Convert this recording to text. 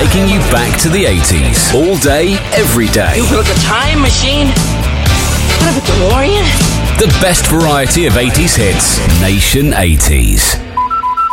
taking you back to the 80s. All day, every day. You built a time machine? What, a DeLorean? The best variety of 80s hits. Nation 80s.